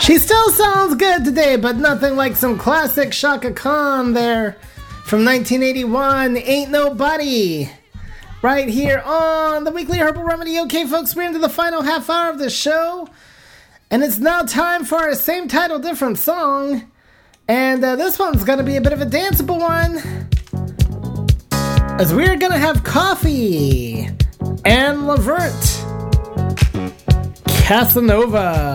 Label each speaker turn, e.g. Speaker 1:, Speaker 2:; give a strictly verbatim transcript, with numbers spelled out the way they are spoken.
Speaker 1: She still sounds good today, but nothing like some classic Chaka Khan there from nineteen eighty-one, Ain't Nobody. Right here on the Weekly Herbal Remedy. Okay, folks, we're into the final half hour of the show, and it's now time for our same title, different song. And uh, this one's going to be a bit of a danceable one, as we're going to have Coffee and Levert Casanova.